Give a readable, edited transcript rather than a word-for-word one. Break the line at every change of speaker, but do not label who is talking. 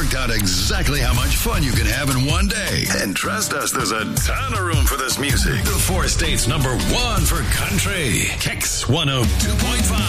worked out exactly how much fun you can have in one day. And trust us, there's a ton of room for this music. The four states #1 for country. Kicks 102.5.